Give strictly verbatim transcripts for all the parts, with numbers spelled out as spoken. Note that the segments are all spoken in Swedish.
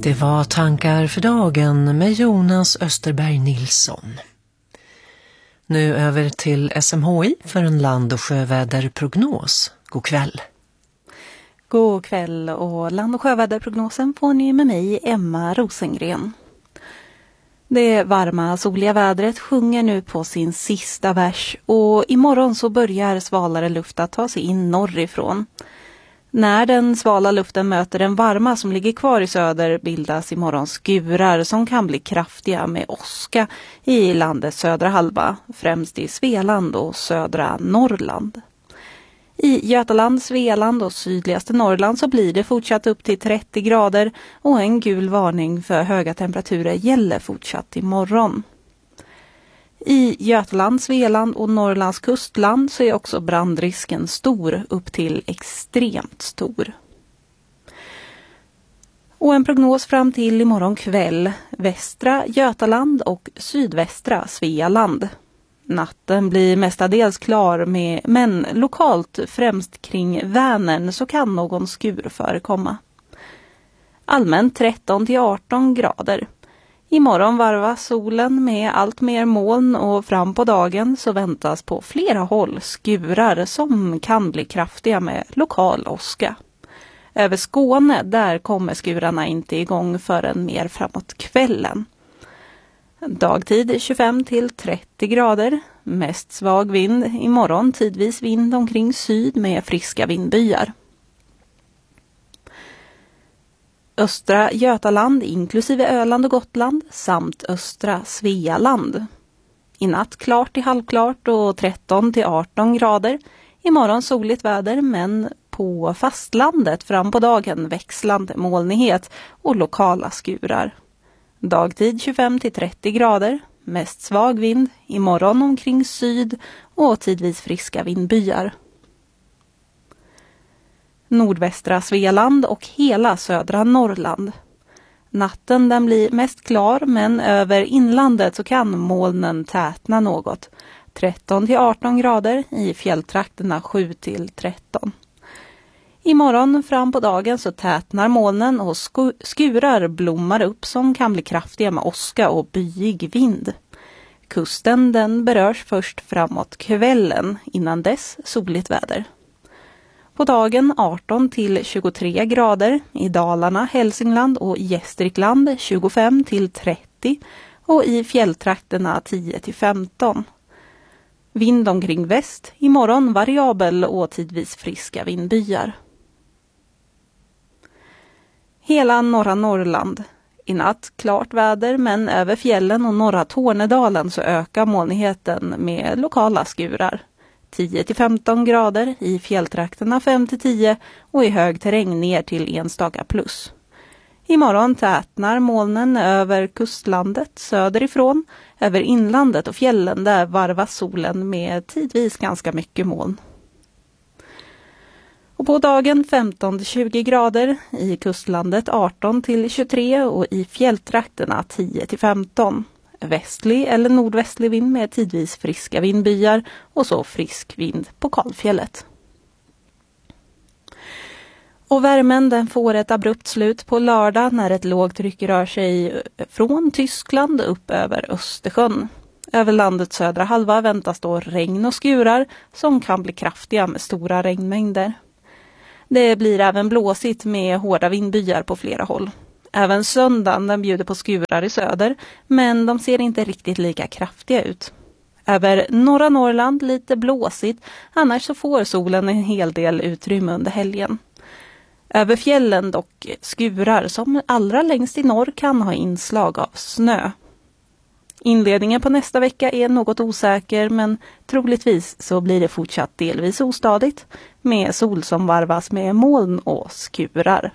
Det var tankar för dagen med Jonas Österberg Nilsson. Nu över till S M H I för en land- och sjöväderprognos. God kväll. God kväll, och land- och sjöväderprognosen får ni med mig, Emma Rosengren. Det varma soliga vädret sjunger nu på sin sista vers, och imorgon så börjar svalare luft att ta sig in norrifrån. När den svala luften möter den varma som ligger kvar i söder bildas imorgon skurar som kan bli kraftiga med åska i landets södra halva, främst i Svealand och södra Norrland. I Götaland, Svealand och sydligaste Norrland så blir det fortsatt upp till trettio grader, och en gul varning för höga temperaturer gäller fortsatt imorgon. I Götaland, Svealand och Norrlands kustland så är också brandrisken stor, upp till extremt stor. Och en prognos fram till imorgon kväll: västra Götaland och sydvästra Svealand. Natten blir mestadels klar med, men lokalt främst kring Vänern så kan någon skur förekomma. Allmänt tretton till arton grader. Imorgon varvas solen med allt mer moln, och fram på dagen så väntas på flera håll skurar som kan bli kraftiga med lokal åska. Över Skåne där kommer skurarna inte igång förrän mer framåt kvällen. Dagtid tjugofem till trettio grader, mest svag vind, imorgon tidvis vind omkring syd med friska vindbyar. Östra Götaland inklusive Öland och Gotland samt östra Svealand. I natt klart till halvklart och tretton till arton grader. Imorgon soligt väder, men på fastlandet fram på dagen växlande molnighet och lokala skurar. Dagtid tjugofem till trettio grader, mest svag vind, imorgon omkring syd och tidvis friska vindbyar. Nordvästra Svealand och hela södra Norrland. Natten den blir mest klar, men över inlandet så kan molnen tätna något. tretton till arton grader, i fjälltrakterna sju till tretton. Imorgon fram på dagen så tätnar molnen och sku- skurar blommar upp som kan bli kraftiga med åska och byig vind. Kusten den berörs först framåt kvällen, innan dess soligt väder. På dagen arton till tjugotre grader, i Dalarna, Hälsingland och Gästrikland tjugofem till trettio och i fjälltrakterna tio till femton. Vind omkring väst, imorgon variabel och tidvis friska vindbyar. Hela norra Norrland. I natt klart väder, men över fjällen och norra Tornedalen så ökar molnigheten med lokala skurar. tio till femton grader, i fjälltrakterna fem till tio och i hög terräng ner till enstaka plus. Imorgon tätnar molnen över kustlandet söderifrån, över inlandet och fjällen där varvas solen med tidvis ganska mycket moln. Och på dagen femton till tjugo grader, i kustlandet arton till tjugotre och i fjälltrakterna tio till femton. Västlig eller nordvästlig vind med tidvis friska vindbyar och så frisk vind på kalfjället. Och värmen den får ett abrupt slut på lördag när ett lågtryck rör sig från Tyskland upp över Östersjön. Över landets södra halva väntas då regn och skurar som kan bli kraftiga med stora regnmängder. Det blir även blåsigt med hårda vindbyar på flera håll. Även söndagen den bjuder på skurar i söder, men de ser inte riktigt lika kraftiga ut. Över norra Norrland lite blåsigt, annars så får solen en hel del utrymme under helgen. Över fjällen dock skurar som allra längst i norr kan ha inslag av snö. Inledningen på nästa vecka är något osäker, men troligtvis så blir det fortsatt delvis ostadigt med sol som varvas med moln och skurar.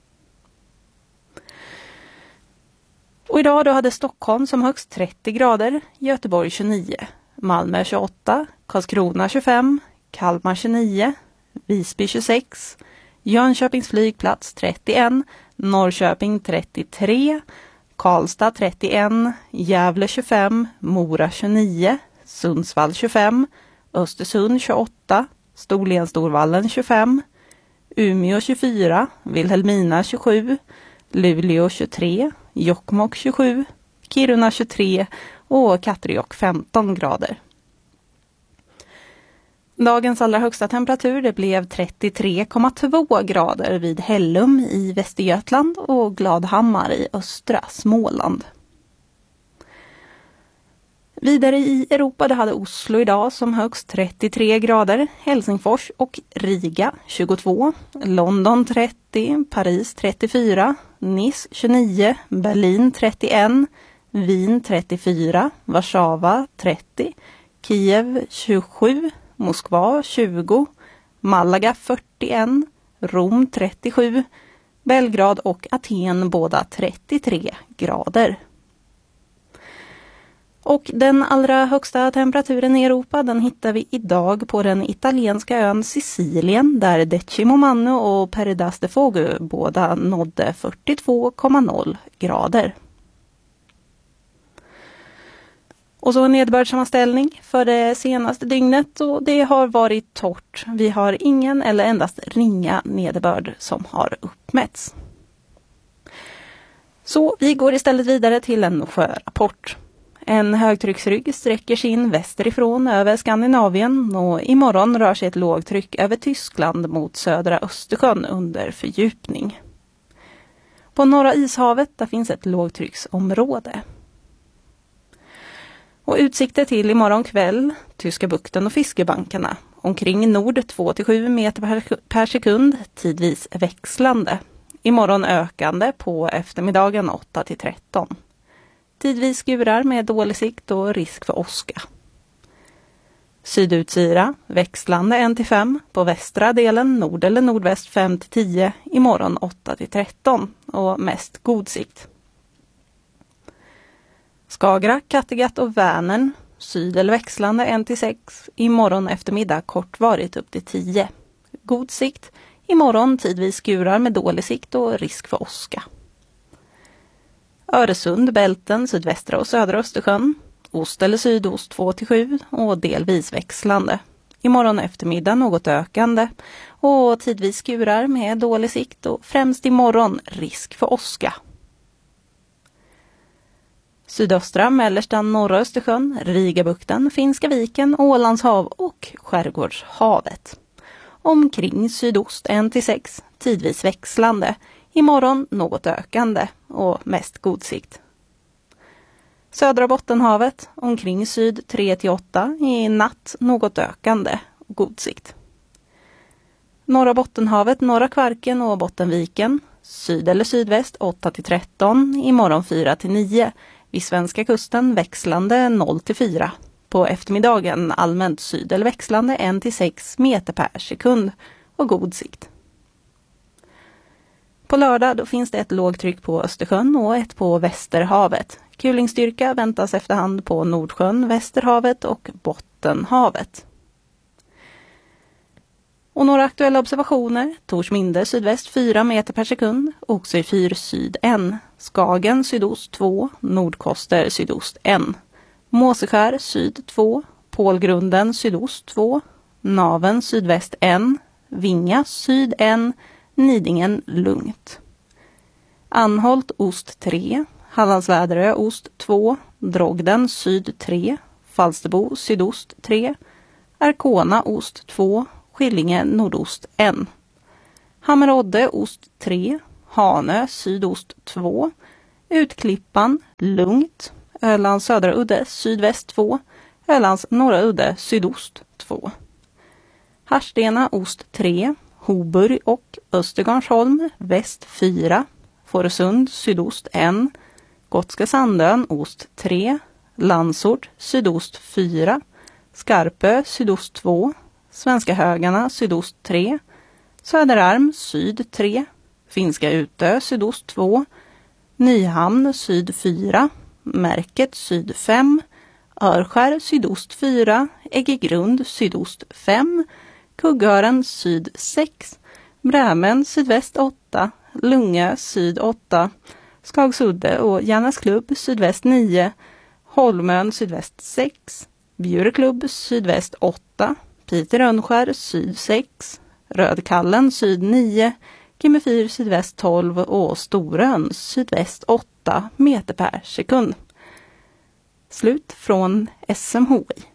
Och idag då hade Stockholm som högst trettio grader, Göteborg tjugonio, Malmö tjugoåtta, Karlskrona tjugofem, Kalmar tjugonio, Visby tjugosex, Jönköpings flygplats trettioett, Norrköping trettiotre, Karlstad trettioett, Gävle tjugofem, Mora tjugonio, Sundsvall tjugofem, Östersund tjugoåtta, Storlien Storvallen tjugofem, Umeå tjugofyra, Vilhelmina tjugosju, Luleå tjugotre, Jokkmokk tjugosju, Kiruna tjugotre och Kattegatt femton grader. Dagens allra högsta temperatur det blev trettiotre komma två grader vid Hällum i Västergötland och Gladhammar i östra Småland. Vidare i Europa det hade Oslo idag som högst trettiotre grader, Helsingfors och Riga tjugotvå, London trettio, Paris trettiofyra, Nice tjugonio, Berlin trettioett, Wien trettiofyra, Warszawa trettio, Kiev tjugosju, Moskva tjugo, Malaga fyrtioett, Rom trettiosju, Belgrad och Aten båda trettiotre grader. Och den allra högsta temperaturen i Europa den hittar vi idag på den italienska ön Sicilien där Decimomannu och Perdas de Fogu båda nådde fyrtiotvå komma noll grader. Och så en nederbördssammanställning för det senaste dygnet och det har varit torrt. Vi har ingen eller endast ringa nederbörd som har uppmätts. Så vi går istället vidare till en sjörapport. En högtrycksrygg sträcker sig in västerifrån över Skandinavien och imorgon rör sig ett lågtryck över Tyskland mot södra Östersjön under fördjupning. På norra ishavet där finns ett lågtrycksområde. Och utsikter till imorgon kväll, Tyska bukten och fiskebankarna. Omkring nord två till sju meter per, per sekund, tidvis växlande. Imorgon ökande på eftermiddagen åtta till tretton. Tidvis skurar med dålig sikt och risk för åska. Sydutsira, växlande ett till fem. På västra delen nord eller nordväst fem till tio. Imorgon åtta till tretton och mest god sikt. Skagerrak, Kattegatt och Vänern, syd eller växlande ett till sex. Imorgon eftermiddag kortvarigt upp till tio. God sikt. Imorgon tidvis skurar med dålig sikt och risk för åska. Öresund, Bälten, sydvästra och södra Östersjön. Ost eller sydost två till sju och delvis växlande. Imorgon eftermiddag något ökande och tidvis skurar med dålig sikt och främst imorgon risk för åska. Sydöstra, mellersta, norra Östersjön, Rigabukten, Finska viken, Ålandshav och Skärgårdshavet. Omkring sydost ett till sex, tidvis växlande. Imorgon något ökande och mest god sikt. Södra Bottenhavet, omkring syd tre till åtta, i natt något ökande och god sikt. Norra Bottenhavet, norra Kvarken och Bottenviken, syd eller sydväst åtta till tretton, imorgon fyra till nio. Vid svenska kusten växlande noll till fyra. På eftermiddagen allmänt syd eller växlande ett till sex meter per sekund och god sikt. På lördag då finns det ett lågtryck på Östersjön och ett på Västerhavet. Kulingstyrka väntas efterhand på Nordsjön, Västerhavet och Bottenhavet. Och några aktuella observationer. Torsminde sydväst fyra meter per sekund. Oxö fyr syd ett. Skagen sydost två. Nordkoster sydost ett. Måseskär syd två. Pålgrunden sydost två. Naven sydväst ett. Vinga syd ett. Nidingen lugnt. Anholt ost tre. Hallandsväderö ost två. Drogden syd tre. Falsterbo sydost tre. Arkona ost två. Skillinge nordost ett. Hammerodde ost tre. Hanö sydost två. Utklippan lugnt. Ölands södra udde sydväst två. Ölands norra udde sydost två. Harstena ost tre. Hoburg och Östergarnsholm väst fyra. Fårösund sydost ett. Gotska Sandön ost tre. Landsort sydost fyra. Skarpö sydost två. Svenska Högarna sydost tre. Söderarm syd tre. Finska Utö sydost två. Nyhamn syd fyra. Märket syd fem. Örskär sydost fyra. Äggegrund sydost fem. Kuggören syd sex. Brämen sydväst åtta. Lungö syd åtta. Skagsudde och Järnäsklubb sydväst nio. Holmön sydväst sex. Bjureklubb sydväst åtta. Piteå Rönnskär syd sex. Rödkallen syd nio. Kimmerfyr sydväst tolv och Storön sydväst åtta meter per sekund. Slut från S M H I.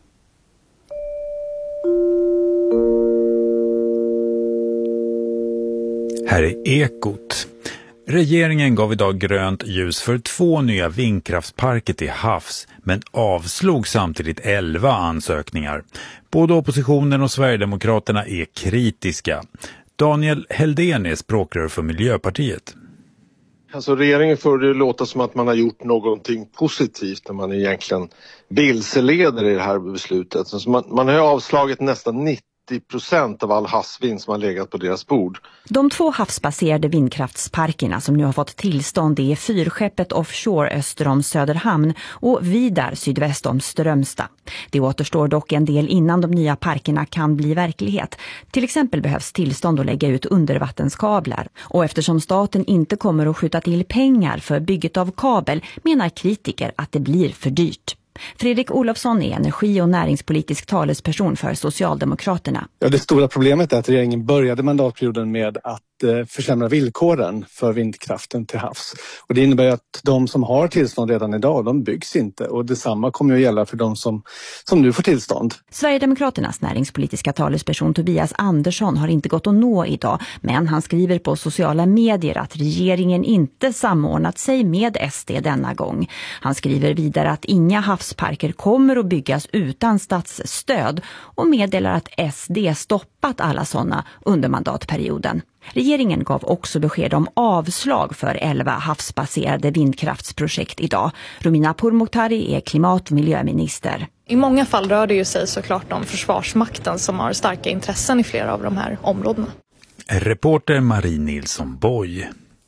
Här är Ekot. Regeringen gav idag grönt ljus för två nya vindkraftsparker till havs, men avslog samtidigt elva ansökningar. Både oppositionen och Sverigedemokraterna är kritiska. Daniel Heldén är språkrör för Miljöpartiet. Alltså regeringen får det låta som att man har gjort någonting positivt när man egentligen vilseleder i det här beslutet. Så man, man har avslagit nästan nittio procent av all havsvind som har legat på deras bord. De två havsbaserade vindkraftsparkerna som nu har fått tillstånd är Fyrskeppet offshore öster om Söderhamn och Vidar sydväst om Strömstad. Det återstår dock en del innan de nya parkerna kan bli verklighet. Till exempel behövs tillstånd att lägga ut undervattenskablar. Och eftersom staten inte kommer att skjuta till pengar för bygget av kabel menar kritiker att det blir för dyrt. Fredrik Olofsson är energi- och näringspolitisk talesperson för Socialdemokraterna. Ja, det stora problemet är att regeringen började mandatperioden med att eh, försämra villkoren för vindkraften till havs. Och det innebär att de som har tillstånd redan idag, de byggs inte. Och detsamma kommer att gälla för de som, som nu får tillstånd. Sverigedemokraternas näringspolitiska talesperson Tobias Andersson har inte gått att nå idag. Men han skriver på sociala medier att regeringen inte samordnat sig med S D denna gång. Han skriver vidare att inga havsparker kommer att byggas utan statsstöd och meddelar att S D stoppat alla sådana under mandatperioden. Regeringen gav också besked om avslag för elva havsbaserade vindkraftsprojekt idag. Romina Pourmokhtari är klimat- och miljöminister. I många fall rör det ju sig såklart om Försvarsmakten som har starka intressen i flera av de här områdena. Reporter Marie Nilsson Boy.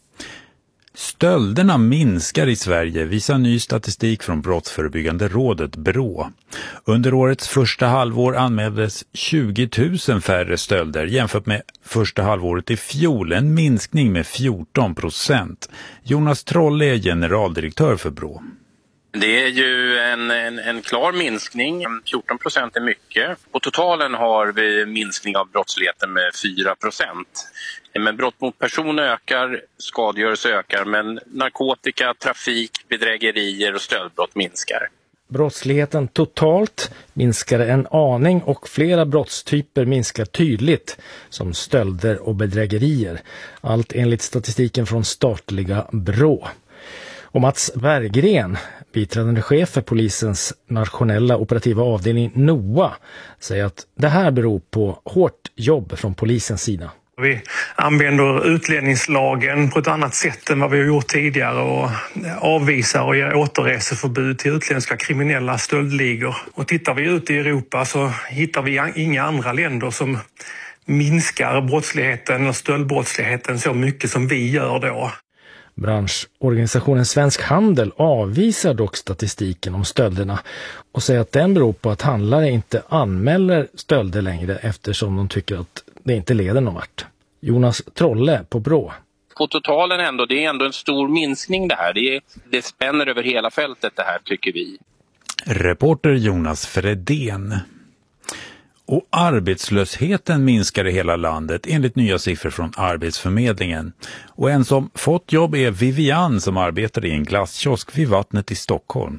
Stölderna minskar i Sverige, visar ny statistik från Brottsförebyggande rådet Brå. Under årets första halvår anmäldes tjugo tusen färre stölder jämfört med första halvåret i fjol, en minskning med fjorton procent. Jonas Trolle är generaldirektör för Brå. Det är ju en, en, en klar minskning, fjorton procent är mycket. På totalen har vi minskning av brottsligheten med fyra procent. Men brott mot person ökar, skadegörelse ökar, men narkotika, trafik, bedrägerier och stöldbrott minskar. Brottsligheten totalt minskar en aning och flera brottstyper minskar tydligt, som stölder och bedrägerier. Allt enligt statistiken från statliga Brå. Och Mats Berggren, biträdande chef för polisens nationella operativa avdelning NOA, säger att det här beror på hårt jobb från polisens sida. Vi använder utlänningslagen på ett annat sätt än vad vi har gjort tidigare och avvisar och ger återreseförbud till utländska kriminella stöldligor. Och tittar vi ut i Europa så hittar vi inga andra länder som minskar brottsligheten och stöldbrottsligheten så mycket som vi gör då. Branschorganisationen Svensk Handel avvisar dock statistiken om stölderna och säger att den beror på att handlare inte anmäler stölder längre eftersom de tycker att det inte leder någon vart. Jonas Trolle på Brå. På totalen ändå, det är ändå en stor minskning det här. Det, är, det spänner över hela fältet det här tycker vi. Reporter Jonas Fredén. Och arbetslösheten minskar i hela landet enligt nya siffror från Arbetsförmedlingen. Och en som fått jobb är Vivian som arbetar i en glasskiosk vid vattnet i Stockholm.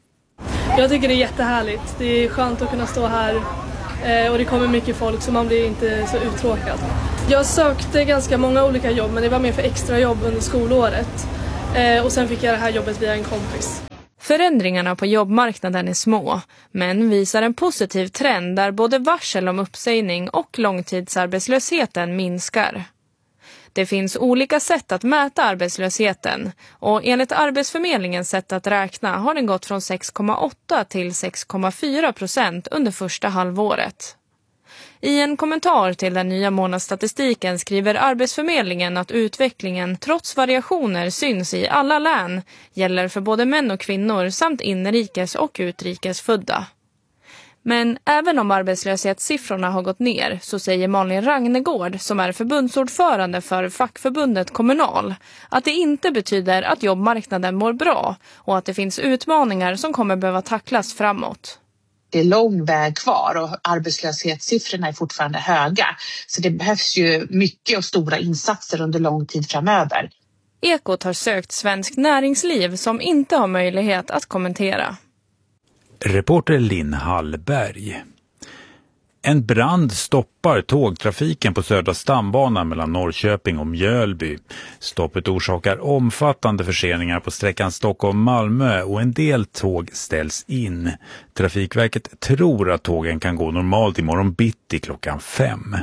Jag tycker det är jättehärligt. Det är skönt att kunna stå här och det kommer mycket folk så man blir inte så uttråkad. Jag sökte ganska många olika jobb men det var mer för extra jobb under skolåret. Och sen fick jag det här jobbet via en kompis. Förändringarna på jobbmarknaden är små, men visar en positiv trend där både varsel om uppsägning och långtidsarbetslösheten minskar. Det finns olika sätt att mäta arbetslösheten och enligt Arbetsförmedlingens sätt att räkna har den gått från sex komma åtta till sex komma fyra procent under första halvåret. I en kommentar till den nya månadsstatistiken skriver Arbetsförmedlingen att utvecklingen trots variationer syns i alla län, gäller för både män och kvinnor samt inrikes och utrikes födda. Men även om arbetslöshetssiffrorna har gått ner så säger Malin Ragnegård som är förbundsordförande för fackförbundet Kommunal att det inte betyder att jobbmarknaden mår bra och att det finns utmaningar som kommer behöva tacklas framåt. det är lång väg kvar och arbetslöshetssiffrorna är fortfarande höga. Så det behövs ju mycket och stora insatser under lång tid framöver. Ekot har sökt Svensk Näringsliv som inte har möjlighet att kommentera. Reporter Linn Hallberg. En brand stoppar tågtrafiken på södra stambanan mellan Norrköping och Mjölby. Stoppet orsakar omfattande förseningar på sträckan Stockholm-Malmö och en del tåg ställs in. Trafikverket tror att tågen kan gå normalt imorgon bitti klockan fem.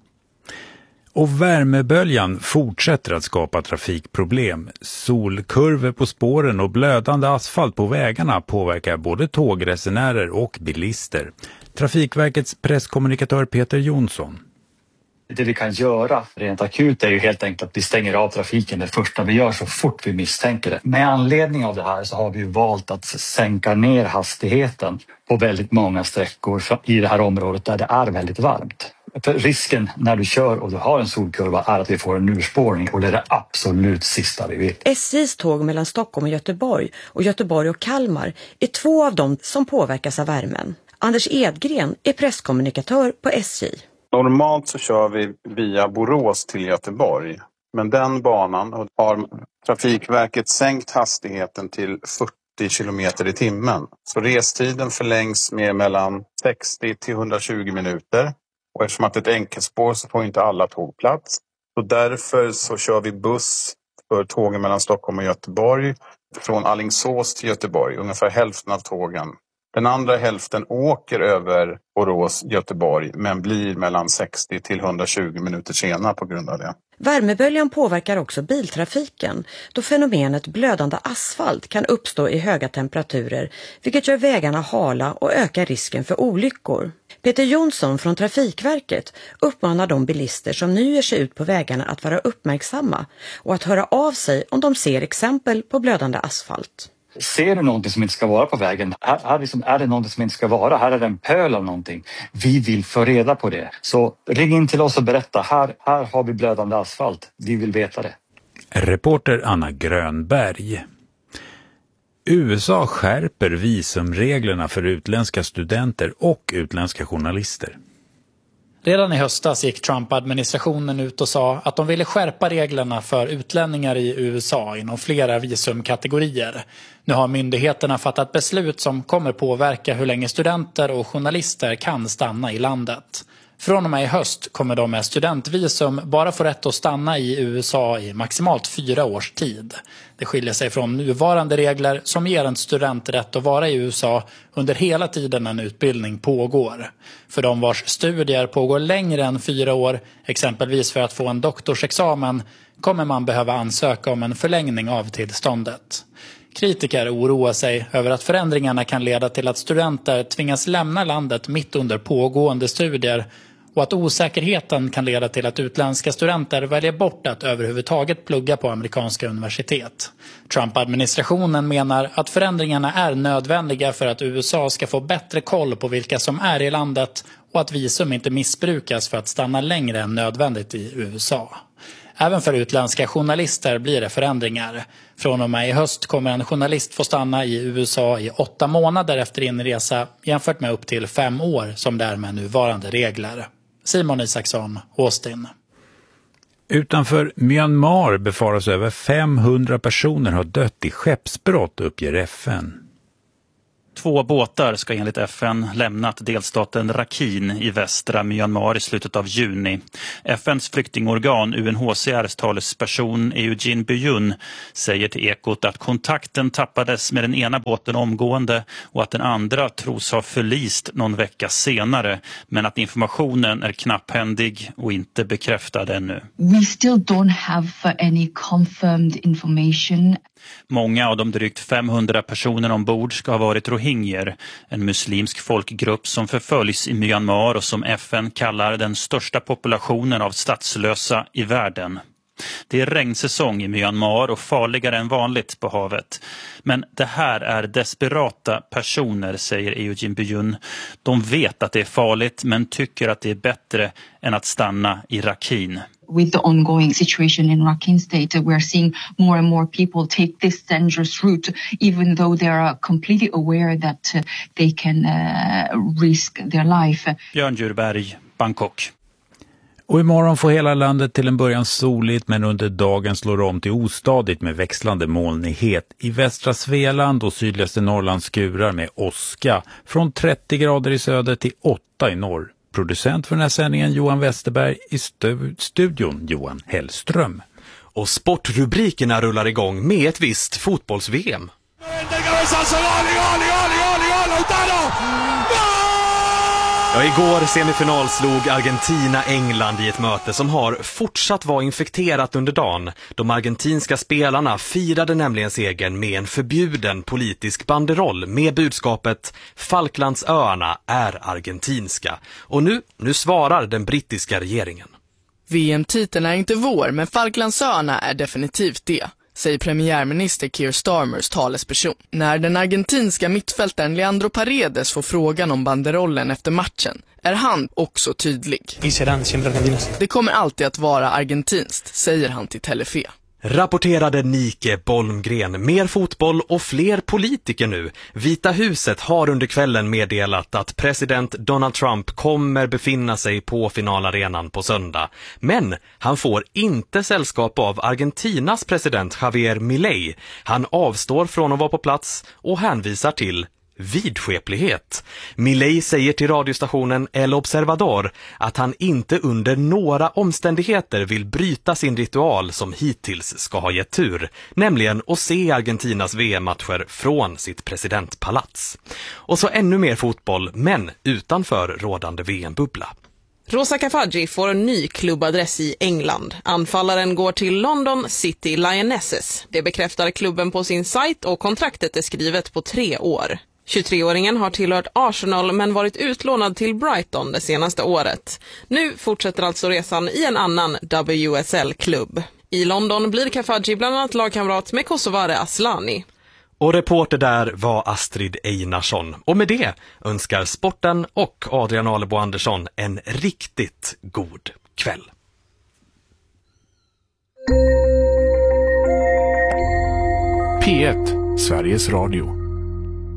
Och värmeböljan fortsätter att skapa trafikproblem. Solkurvor på spåren och blödande asfalt på vägarna påverkar både tågresenärer och bilister. Trafikverkets presskommunikatör Peter Jonsson. Det vi kan göra rent akut är ju helt enkelt att vi stänger av trafiken det första vi gör så fort vi misstänker det. Med anledning av det här så har vi valt att sänka ner hastigheten på väldigt många sträckor i det här området där det är väldigt varmt. För risken när du kör och du har en solkurva är att vi får en urspårning och det är det absolut sista vi vill. S J:s tåg mellan Stockholm och Göteborg och Göteborg och Kalmar är två av dem som påverkas av värmen. Anders Edgren är presskommunikatör på S J. Normalt så kör vi via Borås till Göteborg. Men den banan har Trafikverket sänkt hastigheten till fyrtio kilometer i timmen. Så restiden förlängs med mellan sextio till hundratjugo minuter. Och eftersom att det är ett enkelspår så får inte alla tåg plats. Så därför så kör vi buss för tågen mellan Stockholm och Göteborg. Från Alingsås till Göteborg, ungefär hälften av tågen. Den andra hälften åker över Borås, Göteborg men blir mellan sextio till hundratjugo minuter senare på grund av det. Värmeböljan påverkar också biltrafiken då fenomenet blödande asfalt kan uppstå i höga temperaturer vilket gör vägarna hala och ökar risken för olyckor. Peter Jonsson från Trafikverket uppmanar de bilister som nu ger sig ut på vägarna att vara uppmärksamma och att höra av sig om de ser exempel på blödande asfalt. Ser du någonting som inte ska vara på vägen? Här, här liksom, är det någonting som inte ska vara? Här är det en pöl av någonting. Vi vill få reda på det. Så ring in till oss och berätta. Här, här har vi blödande asfalt. Vi vill veta det. Reporter Anna Grönberg. U S A skärper visumreglerna för utländska studenter och utländska journalister. Redan i höstas gick Trump-administrationen ut och sa att de ville skärpa reglerna för utlänningar i U S A inom flera visumkategorier. Nu har myndigheterna fattat beslut som kommer påverka hur länge studenter och journalister kan stanna i landet. Från och med i höst kommer de med studentvisum bara få rätt att stanna i U S A i maximalt fyra års tid. Det skiljer sig från nuvarande regler som ger en student rätt att vara i U S A under hela tiden en utbildning pågår. För de vars studier pågår längre än fyra år, exempelvis för att få en doktorsexamen, kommer man behöva ansöka om en förlängning av tillståndet. Kritiker oroar sig över att förändringarna kan leda till att studenter tvingas lämna landet mitt under pågående studier och att osäkerheten kan leda till att utländska studenter väljer bort att överhuvudtaget plugga på amerikanska universitet. Trump-administrationen menar att förändringarna är nödvändiga för att U S A ska få bättre koll på vilka som är i landet och att visum inte missbrukas för att stanna längre än nödvändigt i U S A. Även för utländska journalister blir det förändringar. Från och med i höst kommer en journalist få stanna i U S A i åtta månader efter inresa jämfört med upp till fem år som det är med nuvarande regler. Simon Isaksson, Austin. Utanför Myanmar befaras över femhundra personer ha dött i skeppsbrott, uppger F N. Två båtar ska enligt F N lämnat delstaten Rakhine i västra Myanmar i slutet av juni. F N:s flyktingorgan U N H C R:s talesperson Eugene Byun säger till Ekot att kontakten tappades med den ena båten omgående och att den andra tros ha förlist någon vecka senare, men att informationen är knapphändig och inte bekräftad ännu. We still don't have any confirmed information. Många av de drygt femhundra personer ombord ska ha varit rohingyer, en muslimsk folkgrupp som förföljs i Myanmar och som F N kallar den största populationen av statslösa i världen. Det är regnsäsong i Myanmar och farligare än vanligt på havet. Men det här är desperata personer, säger Eugene Buyun. De vet att det är farligt men tycker att det är bättre än att stanna i Rakhine. With the ongoing situation in Rakhine State, we are seeing more and more people take this dangerous route, even though they are completely aware that uh, they can uh, risk their life. Björn Djurberg, Bangkok. Och imorgon får hela landet till en början soligt, men under dagen slår om till ostadigt med växlande molnighet. I västra Svealand och sydligaste Norrland skurar med åska från trettio grader i söder till åtta i norr. Producent för den här sändningen Johan Westerberg, i stu- studion Johan Hellström. Och sportrubrikerna rullar igång med ett visst fotbolls-V M. Ja, igår semifinal slog Argentina England i ett möte som har fortsatt vara infekterat under dagen. De argentinska spelarna firade nämligen segern med en förbjuden politisk banderoll med budskapet Falklandsöarna är argentinska. Och nu, nu svarar den brittiska regeringen. V M-titeln är inte vår, men Falklandsöarna är definitivt det, säger premiärminister Keir Starmers talesperson. När den argentinska mittfältaren Leandro Paredes får frågan om banderollen efter matchen är han också tydlig. Det kommer alltid att vara argentinskt, säger han till Telefe. Rapporterade Nike Bolmgren. Mer fotboll och fler politiker nu. Vita huset har under kvällen meddelat att president Donald Trump kommer befinna sig på finalarenan på söndag. Men han får inte sällskap av Argentinas president Javier Milei. Han avstår från att vara på plats och hänvisar till vidskeplighet. Milei säger till radiostationen El Observador att han inte under några omständigheter vill bryta sin ritual som hittills ska ha gett tur, nämligen att se Argentinas V M-matcher från sitt presidentpalats. Och så ännu mer fotboll, men utanför rådande V M-bubbla. Rosa Kafaji får en ny klubbadress i England. Anfallaren går till London City Lionesses. Det bekräftar klubben på sin sajt och kontraktet är skrivet på tre år. tjugotreåringen har tillhört Arsenal men varit utlånad till Brighton det senaste året. Nu fortsätter alltså resan i en annan W S L-klubb. I London blir Kafaji bland annat lagkamrat med kosovare Aslani. Och reporter där var Astrid Einarsson. Och med det önskar sporten och Adrian Alebo Andersson en riktigt god kväll. P ett, Sveriges Radio.